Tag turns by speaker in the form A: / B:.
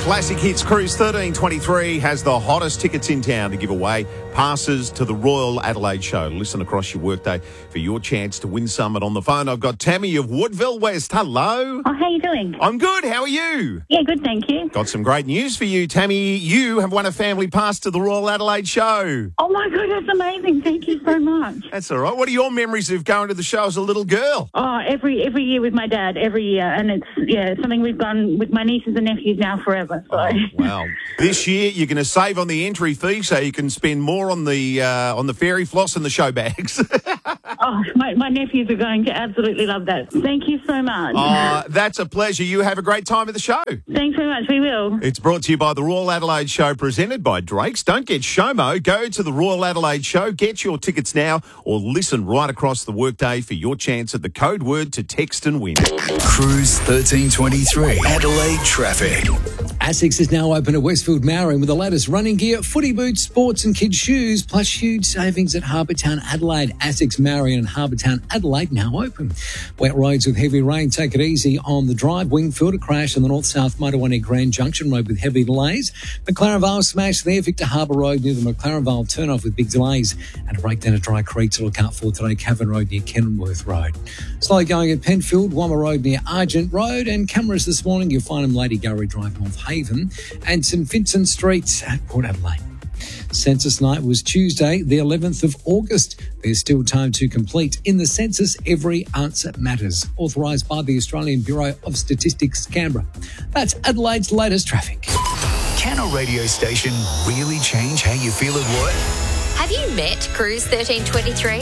A: Classic Hits Cruise 1323 has the hottest tickets in town to give away. Passes to the Royal Adelaide Show. Listen across your workday for your chance to win some. And on the phone, I've got Tammy of Woodville West. Hello.
B: Oh, how you doing?
A: I'm good. How are you?
B: Yeah, good, thank you.
A: Got some great news for you, Tammy. You have won a family pass to the Royal Adelaide Show.
B: Oh, my goodness, amazing. Thank you so much.
A: That's all right. What are your memories of going to the show as a little girl?
B: Oh, every year with my dad, every year. And it's something we've done with my nieces and nephews now forever. So.
A: Oh, wow. This year, you're going to save on the entry fee so you can spend more on the fairy floss and the show bags.
B: Oh, my nephews are going to absolutely love that. Thank you so much.
A: That's a pleasure. You have a great time at the show.
B: Thanks very much. We will.
A: It's brought to you by the Royal Adelaide Show, presented by Drake's. Don't get SHOMO. Go to the Royal Adelaide Show. Get your tickets now or listen right across the workday for your chance at the code word to text and win.
C: Cruise 1323. Adelaide traffic.
D: ASICS is now open at Westfield Marion with the latest running gear, footy boots, sports and kids' shoes, plus huge savings at Harbour Town Adelaide. ASICS Marion and Harbour Town Adelaide now open. Wet roads with heavy rain. Take it easy on the drive. Wingfield, a crash on the north-south motorway near Grand Junction Road with heavy delays. McLaren Vale smash there. Victor Harbour Road near the McLaren Vale turn-off with big delays. And a breakdown at Dry Creek to look out for today. Cavan Road near Kenworth Road. Slowly going at Penfield, Wammer Road near Argent Road. And cameras this morning, you'll find them Lady Gowrie Drive, North Haven, and St Vincent Street at Port Adelaide. Census night was Tuesday, the 11th of August. There's still time to complete. In the census, every answer matters. Authorised by the Australian Bureau of Statistics, Canberra. That's Adelaide's latest traffic.
C: Can a radio station really change how you feel at work?
E: Have you met Cruise 1323?